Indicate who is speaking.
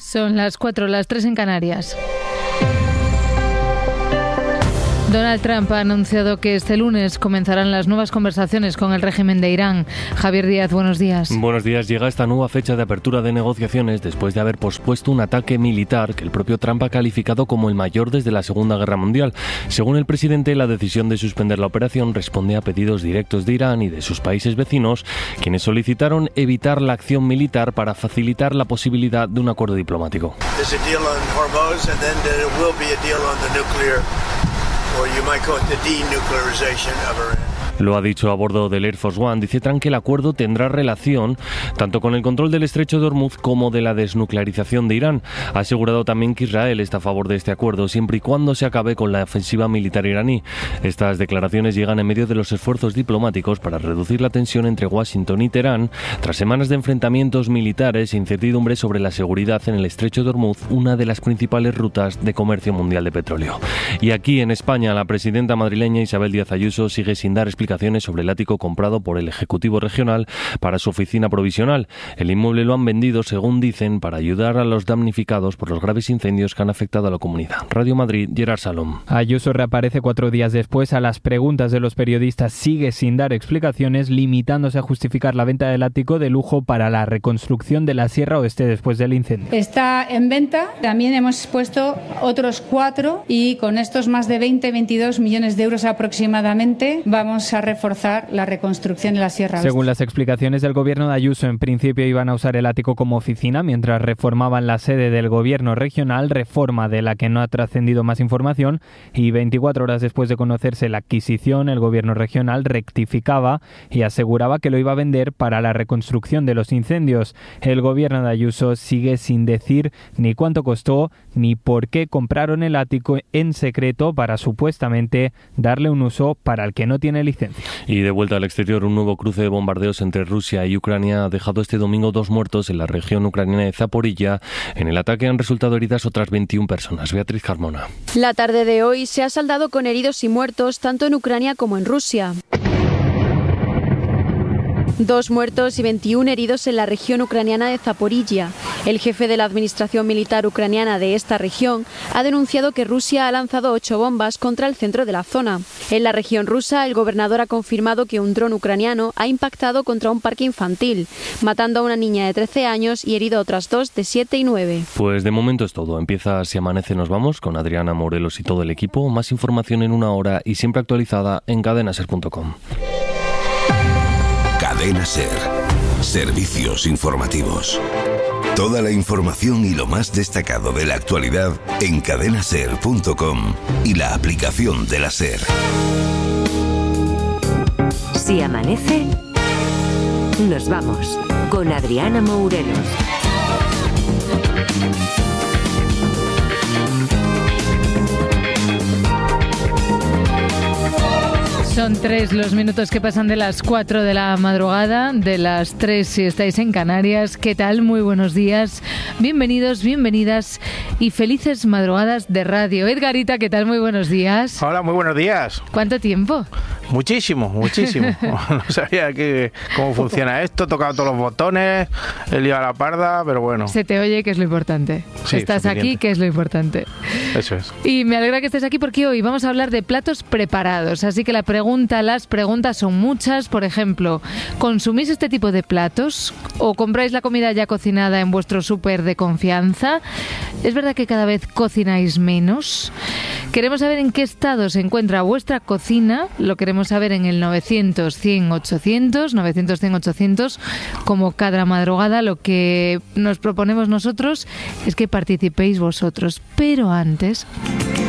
Speaker 1: Son las 4, las 3 en Canarias. Donald Trump ha anunciado que este lunes comenzarán las nuevas conversaciones con el régimen de Irán. Javier Díaz, buenos días.
Speaker 2: Buenos días. Llega esta nueva fecha de apertura de negociaciones después de haber pospuesto un ataque militar que el propio Trump ha calificado como el mayor desde la Segunda Guerra Mundial. Según el presidente, la decisión de suspender la operación responde a pedidos directos de Irán y de sus países vecinos, quienes solicitaron evitar la acción militar para facilitar la posibilidad de un acuerdo diplomático.
Speaker 3: Or you might call it the denuclearization of Iran.
Speaker 2: Lo ha dicho a bordo del Air Force One. Dice Trump que el acuerdo tendrá relación tanto con el control del estrecho de Hormuz como de la desnuclearización de Irán. Ha asegurado también que Israel está a favor de este acuerdo siempre y cuando se acabe con la ofensiva militar iraní. Estas declaraciones llegan en medio de los esfuerzos diplomáticos para reducir la tensión entre Washington y Teherán tras semanas de enfrentamientos militares e incertidumbre sobre la seguridad en el estrecho de Hormuz, una de las principales rutas de comercio mundial de petróleo. Y aquí en España, la presidenta madrileña Isabel Díaz Ayuso sigue sin dar explicaciones sobre el ático comprado por el Ejecutivo Regional para su oficina provisional. El inmueble lo han vendido, según dicen, para ayudar a los damnificados por los graves incendios que han afectado a la comunidad. Radio Madrid, Gerard Salom.
Speaker 4: Ayuso reaparece 4 días después a las preguntas de los periodistas. Sigue sin dar explicaciones, limitándose a justificar la venta del ático de lujo para la reconstrucción de la Sierra Oeste después del incendio.
Speaker 5: Está en venta. También hemos puesto otros 4 y con estos más de 22 millones de euros aproximadamente vamos a reforzar la reconstrucción de la Sierra Oeste.
Speaker 4: Según las explicaciones del gobierno de Ayuso, en principio iban a usar el ático como oficina mientras reformaban la sede del gobierno regional, reforma de la que no ha trascendido más información, y 24 horas después de conocerse la adquisición, el gobierno regional rectificaba y aseguraba que lo iba a vender para la reconstrucción de los incendios. El gobierno de Ayuso sigue sin decir ni cuánto costó ni por qué compraron el ático en secreto para supuestamente darle un uso para el que no tiene licencia.
Speaker 2: Y de vuelta al exterior, un nuevo cruce de bombardeos entre Rusia y Ucrania ha dejado este domingo 2 muertos en la región ucraniana de Zaporilla. En el ataque han resultado heridas otras 21 personas. Beatriz Carmona.
Speaker 6: La tarde de hoy se ha saldado con heridos y muertos tanto en Ucrania como en Rusia. 2 muertos y 21 heridos en la región ucraniana de Zaporilla. El jefe de la administración militar ucraniana de esta región ha denunciado que Rusia ha lanzado 8 bombas contra el centro de la zona. En la región rusa, el gobernador ha confirmado que un dron ucraniano ha impactado contra un parque infantil, matando a una niña de 13 años y herido a otras 2 de 7 y 9.
Speaker 2: Pues de momento es todo. Empieza Si Amanece Nos Vamos con Adriana Morelos y todo el equipo. Más información en 1 hora y siempre actualizada en cadenaser.com.
Speaker 7: Cadena Ser. Servicios informativos. Toda la información y lo más destacado de la actualidad en cadenaser.com y la aplicación de la Ser.
Speaker 8: Si amanece, nos vamos con Adriana Morelos.
Speaker 1: Son 3 los minutos que pasan de las 4 de la madrugada, de las 3 si estáis en Canarias. ¿Qué tal? Muy buenos días. Bienvenidos, bienvenidas y felices madrugadas de radio. Edgarita, ¿qué tal? Muy buenos días.
Speaker 9: Hola, muy buenos días.
Speaker 1: ¿Cuánto tiempo?
Speaker 9: Muchísimo. No sabía cómo funciona esto. He tocado todos los botones, he liado a la parda, pero bueno.
Speaker 1: Se te oye, que es lo importante.
Speaker 9: Sí,
Speaker 1: estás
Speaker 9: suficiente.
Speaker 1: aquí, que es lo importante.
Speaker 9: Eso es.
Speaker 1: Y me alegra que estés aquí porque hoy vamos a hablar de platos preparados. Así que las preguntas son muchas. Por ejemplo, ¿consumís este tipo de platos o compráis la comida ya cocinada en vuestro súper de confianza? ¿Es verdad que cada vez cocináis menos? Queremos saber en qué estado se encuentra vuestra cocina. Lo queremos saber en el 900-100-800, 900-100-800. Como cada madrugada, lo que nos proponemos nosotros es que participéis vosotros. Pero antes...